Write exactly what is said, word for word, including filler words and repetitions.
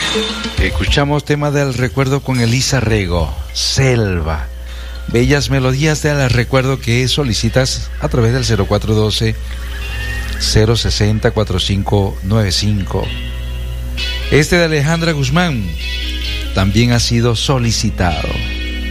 Escuchamos tema del recuerdo con Elisa Rego, Selva. Bellas melodías del recuerdo que solicitas a través del cero cuatro uno dos, cero seis cero, cuatro cinco nueve cinco. Este de Alejandra Guzmán también ha sido solicitado.